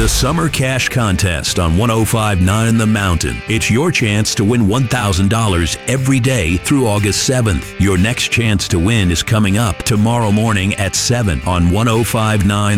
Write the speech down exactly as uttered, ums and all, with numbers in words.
The Summer Cash Contest on one oh five point nine The Mountain. It's your chance to win one thousand dollars every day through August seventh. Your next chance to win is coming up tomorrow morning at seven on one oh five point nine